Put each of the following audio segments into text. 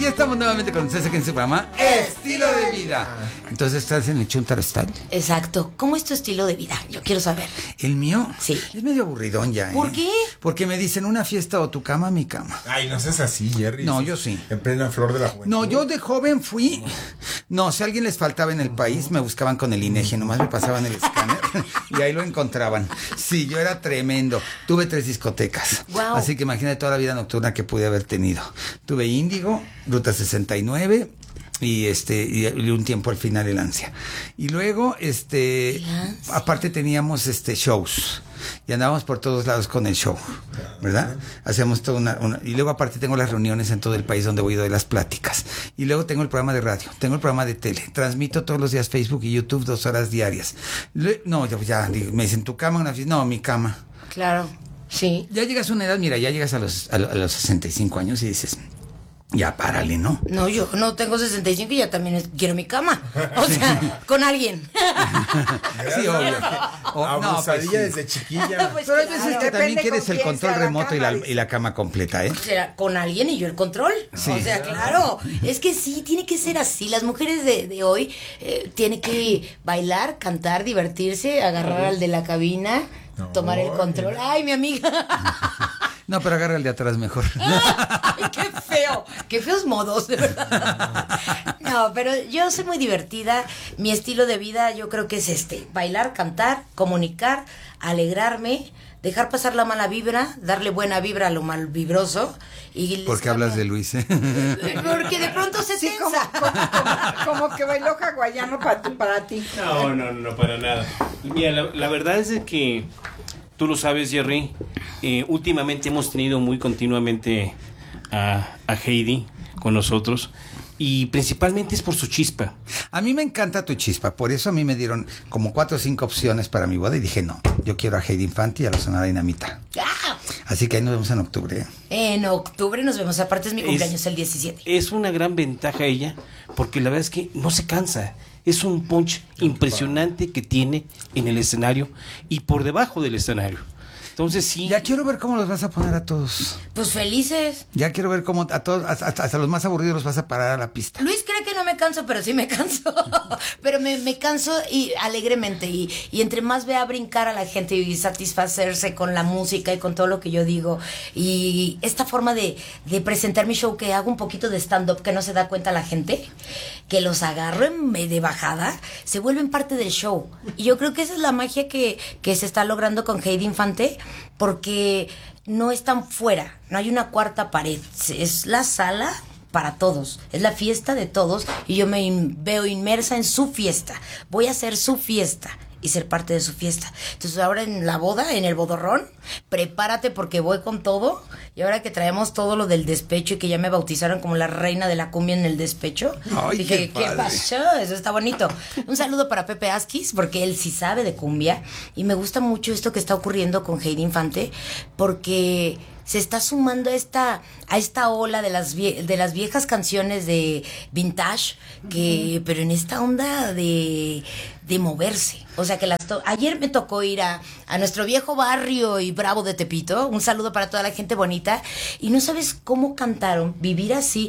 ya estamos nuevamente con ustedes aquí en su programa Estilo de Vida. Entonces, ¿estás en el Chuntaro Style? Exacto. ¿Cómo es tu estilo de vida? Yo quiero saber. ¿El mío? Sí. Es medio aburridón ya, ¿eh? ¿Por qué? Porque me dicen una fiesta o tu cama, mi cama. Ay, no seas así, Jerry. No, yo sí. En plena flor de la juventud. No, yo de joven fui. No, si a alguien les faltaba en el país, me buscaban con el INEGI, nomás me pasaban el escáner y ahí lo encontraban. Sí, yo era tremendo. Tuve 3 discotecas. Wow. Así que imagínate toda la vida nocturna que pude haber tenido. Tuve Índigo, Ruta 69 y un tiempo al final el Ansia. Y luego aparte teníamos shows. Y andábamos por todos lados con el show, ¿verdad? Hacíamos toda y luego aparte tengo las reuniones en todo el país donde voy a dar las pláticas. Y luego tengo el programa de radio, tengo el programa de tele. Transmito todos los días Facebook y YouTube 2 horas diarias. Ya, me dicen, ¿tu cama? No, mi cama. Claro, sí. Ya llegas a una edad, mira, ya llegas a los 65 años y dices... Ya párale, ¿no? No, yo no tengo 65 y ya también quiero mi cama. O sea, con alguien. Sí, obvio. Abusadilla desde chiquilla. Pues pero hay claro. veces que también Depende quieres con el quién control sea la remoto cama, y la cama completa, ¿eh? Será con alguien y yo el control. Sí. O sea, claro. Es que sí, tiene que ser así. Las mujeres de hoy tienen que bailar, cantar, divertirse, agarrar al de la cabina, tomar el control. Ay, mi amiga. No, pero agarra el de atrás mejor. Ay, qué feo, qué feos modos, de verdad. No, pero yo soy muy divertida. Mi estilo de vida yo creo que es bailar, cantar, comunicar, alegrarme, dejar pasar la mala vibra, darle buena vibra a lo mal vibroso. ¿Por qué hablas de Luis? Porque de pronto se Sí, tensa. como que bailó hawaiano para ti. No, para nada. Mira, la verdad es de que tú lo sabes, Jerry. Últimamente hemos tenido muy continuamente a Heidi con nosotros. Y principalmente es por su chispa. A mí me encanta tu chispa, por eso a mí me dieron como 4 o 5 opciones para mi boda y dije, no, yo quiero a Heidi Infante y a la Sonora Dinamita. ¡Ah! Así que ahí nos vemos en octubre. En octubre nos vemos, aparte es mi cumpleaños el 17. Es una gran ventaja ella, porque la verdad es que no se cansa. Es un punch impresionante que tiene en el escenario y por debajo del escenario. Entonces sí. Ya quiero ver cómo los vas a poner a todos. Pues felices. Ya quiero ver cómo a todos, hasta los más aburridos los vas a parar a la pista. Luis cree que no me canso, pero sí me canso. Pero me canso y alegremente. Y entre más vea brincar a la gente y satisfacerse con la música y con todo lo que yo digo. Y esta forma de presentar mi show, que hago un poquito de stand-up que no se da cuenta la gente, que los agarro de bajada, se vuelven parte del show. Y yo creo que esa es la magia que se está logrando con Heidi Infante, porque no están fuera, no hay una cuarta pared, es la sala para todos, es la fiesta de todos y yo me veo inmersa en su fiesta, voy a hacer su fiesta y ser parte de su fiesta. Entonces ahora en la boda, en el bodorrón, prepárate porque voy con todo. Y ahora que traemos todo lo del despecho y que ya me bautizaron como la reina de la cumbia en el despecho, Ay, dije, qué ¿qué pasó? Eso está bonito. Un saludo para Pepe Asquis, porque él sí sabe de cumbia. Y me gusta mucho esto que está ocurriendo con Heidi Infante, porque se está sumando a esta ola de las viejas canciones de vintage, pero en esta onda de moverse. O sea que ayer me tocó ir a nuestro viejo barrio y bravo de Tepito. Un saludo para toda la gente bonita. Y no sabes cómo cantaron Vivir así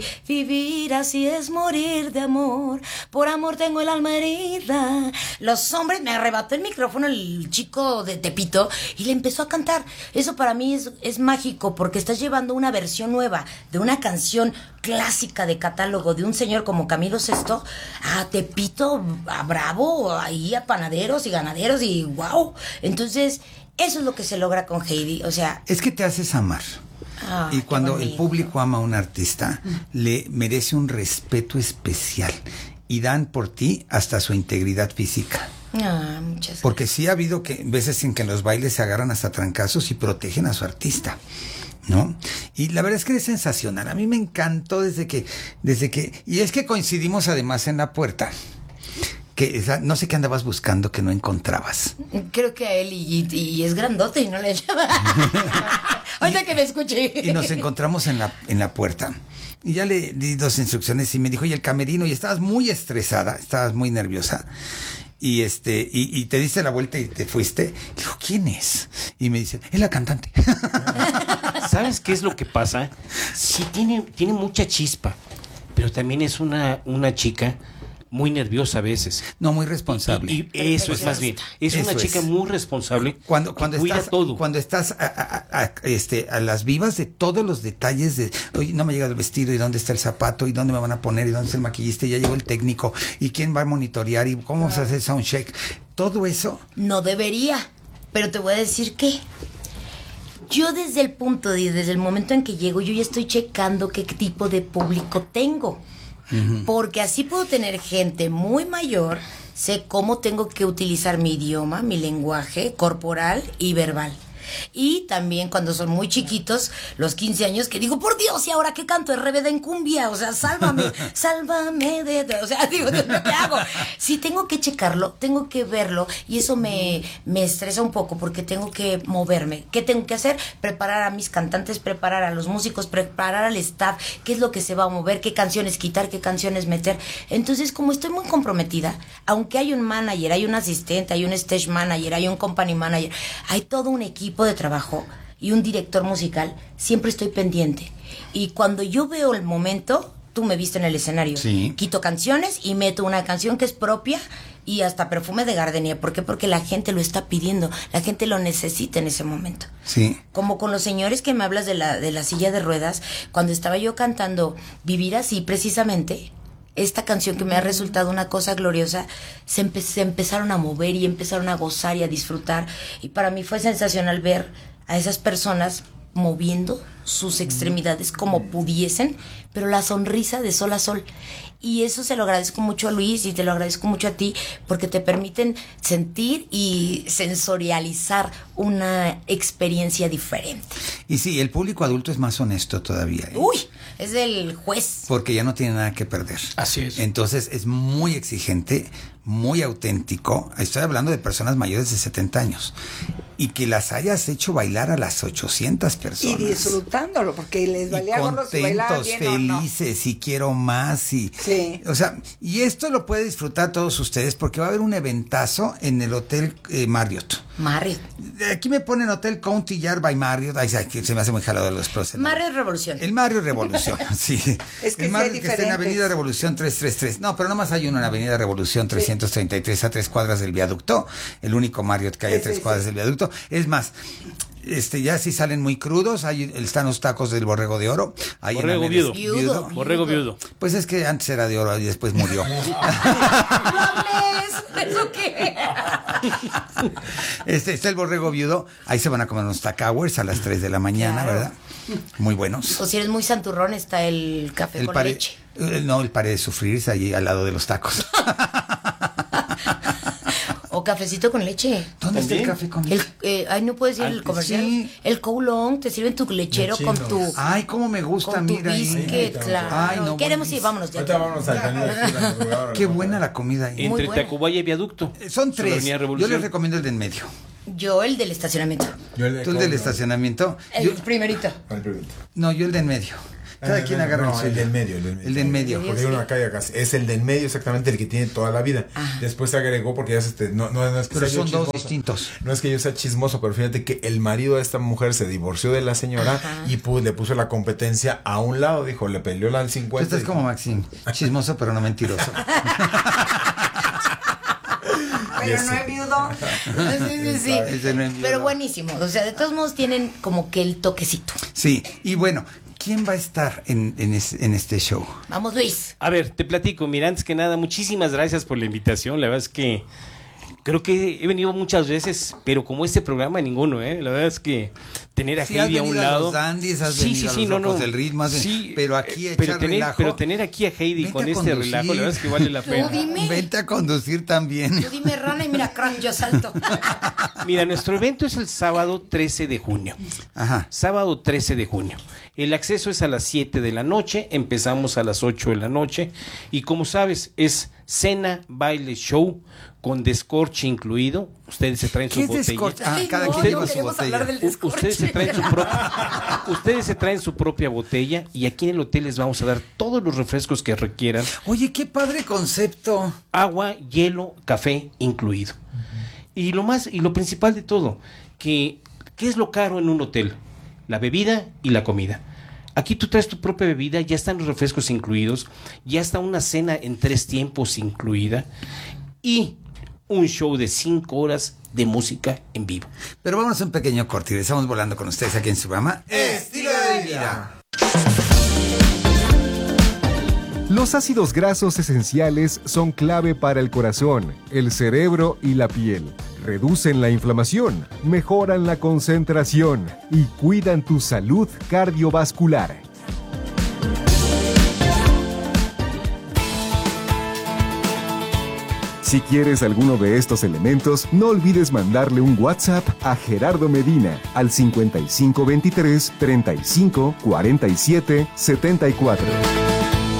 es morir de amor. Por amor tengo el alma herida. Los hombres, me arrebató el micrófono el chico de Tepito y le empezó a cantar. Eso para mí es mágico, porque estás llevando una versión nueva de una canción clásica de catálogo de un señor como Camilo Sesto a Tepito, a Bravo, ahí a panaderos y ganaderos y wow. Entonces eso es lo que se logra con Heidi, o sea, es que te haces amar. Y cuando el público ama a un artista, le merece un respeto especial y dan por ti hasta su integridad física. Muchas gracias. Porque sí ha habido veces en que en los bailes se agarran hasta trancazos y protegen a su artista, ¿no? Y la verdad es que es sensacional. A mí me encantó desde que y es que coincidimos además en la puerta. Que no sé qué andabas buscando que no encontrabas. Creo que a él y es grandote y no le llama. Ahorita que me escuche. Y nos encontramos en la puerta. Y ya le di 2 instrucciones y me dijo, y el camerino, y estabas muy estresada, estabas muy nerviosa. Y y te diste la vuelta y te fuiste. Dijo, ¿quién es? Y me dice, es la cantante. ¿Sabes qué es lo que pasa? Sí, tiene mucha chispa. pero también es una chica muy nerviosa a veces. No, muy responsable. Y eso es más bien. Es una chica muy responsable. Cuando cuida estás todo. Cuando estás a las vivas de todos los detalles de, oye, no me llega el vestido, y dónde está el zapato, y dónde me van a poner, y dónde está el maquillista, y ya llegó el técnico, y quién va a monitorear, y cómo se hace el soundcheck. Todo eso. No debería, pero te voy a decir que yo desde el momento en que llego, yo ya estoy checando qué tipo de público tengo. Porque así puedo tener gente muy mayor, sé cómo tengo que utilizar mi idioma, mi lenguaje corporal y verbal. Y también cuando son muy chiquitos, los 15 años, que digo, por Dios, ¿y ahora qué canto? RBD en cumbia, o sea, sálvame o sea, digo, ¿qué hago? Sí, tengo que checarlo, tengo que verlo, y eso me estresa un poco, porque tengo que moverme. ¿Qué tengo que hacer? Preparar a mis cantantes, preparar a los músicos, preparar al staff, qué es lo que se va a mover, qué canciones quitar, qué canciones meter. Entonces, como estoy muy comprometida, aunque hay un manager, hay un asistente, hay un stage manager, hay un company manager, hay todo un equipo de trabajo y un director musical, siempre estoy pendiente. Y cuando yo veo el momento, tú me viste en el escenario. Sí. Quito canciones y meto una canción que es propia y hasta perfume de gardenia. ¿Por qué? Porque la gente lo está pidiendo, la gente lo necesita en ese momento. Sí. Como con los señores que me hablas de la silla de ruedas, cuando estaba yo cantando Vivir Así, precisamente, esta canción que me ha resultado una cosa gloriosa, se empezaron a mover y empezaron a gozar y a disfrutar. Y para mí fue sensacional ver a esas personas moviendo sus extremidades como pudiesen, pero la sonrisa de sol a sol. Y eso se lo agradezco mucho a Luis y te lo agradezco mucho a ti, porque te permiten sentir y sensorializar una experiencia diferente. Y sí, el público adulto es más honesto todavía. Uy, es el juez. Porque ya no tiene nada que perder. Así es. Entonces es muy exigente, muy auténtico. Estoy hablando de personas mayores de 70 años. Y que las hayas hecho bailar a las 800 personas. Y disfrutándolo, porque les valía gorro si bailaban contentos, bien o no. felices, y quiero más. Y, Sí. O sea, y esto lo pueden disfrutar todos ustedes, porque va a haber un eventazo en el Hotel Marriott. Marriott. Aquí me ponen Hotel County Yard by Marriott. Ay, que se me hace muy jalado de los procesos. Marriott Revolución. El Marriott Revolución, sí. Es que el sí Marriott hay que está en diferentes. Avenida Revolución 333. No, pero nomás hay uno en Avenida Revolución 333 a 3 cuadras del viaducto. El único Marriott que hay a 3 cuadras del viaducto. Es más, ya si salen muy crudos, ahí están los tacos del Borrego de Oro. Ahí Borrego en viudo. Viudo. Borrego viudo. Pues es que antes era de oro y después murió. ¿Eso qué? Está el Borrego viudo. Ahí se van a comer unos tacowers a las 3 de la mañana, Claro. ¿verdad? Muy buenos. O si eres muy santurrón, está el café con leche. No, el pared de sufrir allí al lado de los tacos. O cafecito con leche. ¿Dónde está el café con leche? Ay, no puedes decir el Antes, comercial. sí. El Coulon, te sirven tu lechero con tu... Ay, cómo me gusta, con tu mira. ahí. biscuit, claro. Ay, no, Queremos ir, buenísimo. vámonos ya. Ahorita vámonos al canal. Qué buena la comida ahí. Muy Entre buena. Tacubaya y Viaducto. Son Sobre 3. Avenida Yo Revolución. les recomiendo el de en medio. Yo el del estacionamiento. Yo el de ¿Tú el del Coulon. estacionamiento? El Yo- primerito. ¿Cuál pregunta? No, yo el de en medio. Cada quien agarra no, el suyo. el del medio, el del medio. El de en medio. Porque hay una calle acá. Es el del medio exactamente el que tiene toda la vida. Ajá. Después se agregó porque ya no es que Pero sea yo son dos chismoso. distintos. No es que yo sea chismoso, pero fíjate que el marido de esta mujer se divorció de la señora y le puso la competencia a un lado. Dijo, le peleó la al Tú 50. estás como Maxim, chismoso pero no mentiroso. Pero no es viudo. Sí. Ese no es Pero viudo. buenísimo. O sea, de todos modos tienen como que el toquecito. Sí, y bueno, ¿quién va a estar en este show? Vamos, Luis. A ver, te platico. Mira, antes que nada, muchísimas gracias por la invitación. La verdad es que creo que he venido muchas veces, pero como este programa, ninguno, ¿eh? La verdad es que tener a Sí, has Heidi a un venido a lado. los dandies, has venido a los Locos del Ritmo, Sí, pero aquí echar relajo. pero tener aquí a Heidi Vente con a este conducir. relajo, la verdad es que vale la Tú pena. dime. Vente a conducir también. Tú dime rana y mira crack, yo salto. Mira, nuestro evento es el sábado 13 de junio. Ajá. Sábado 13 de junio. El acceso es a las 7 de la noche, empezamos a las 8 de la noche y como sabes es cena, baile, show con descorche incluido. Ustedes se traen ¿Qué su es botella. descorche? Ah, Ay, cada no, quien no lleva su queremos botella. hablar del descorche. Ustedes se traen su propia botella y aquí en el hotel les vamos a dar todos los refrescos que requieran. Oye, qué padre concepto. Agua, hielo, café incluido. Y lo principal de todo, ¿qué es lo caro en un hotel? La bebida y la comida. Aquí tú traes tu propia bebida, ya están los refrescos incluidos, ya está una cena en 3 tiempos incluida y un show de 5 horas de música en vivo. Pero vamos a un pequeño corte y estamos volando con ustedes aquí en su programa Estilo de Vida. Los ácidos grasos esenciales son clave para el corazón, el cerebro y la piel. Reducen la inflamación, mejoran la concentración y cuidan tu salud cardiovascular. Si quieres alguno de estos elementos, no olvides mandarle un WhatsApp a Gerardo Medina al 5523 35 47 74.